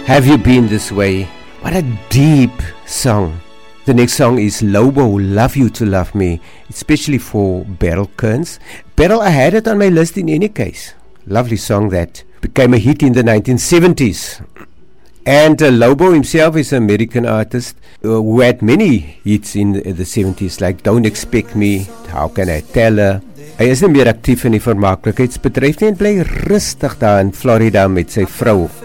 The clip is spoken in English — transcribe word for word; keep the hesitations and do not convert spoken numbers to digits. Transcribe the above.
Have You Been This Way? What a deep song. The next song is Lobo, Love You to Love Me, especially for Beryl Kearns. Beryl, I had it on my list in any case. Lovely song that became a hit in the nineteen seventies. And uh, Lobo himself is an American artist uh, who had many hits in the, the seventies, like Don't Expect Me, How Can I Tell Her. Hy is nie meer aktief in die vermaaklikheidsbedryf nie en bly rustig daar in Florida met sy vrou.